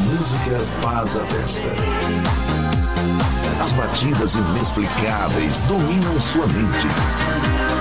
música faz a festa. As batidas inexplicáveis dominam sua mente.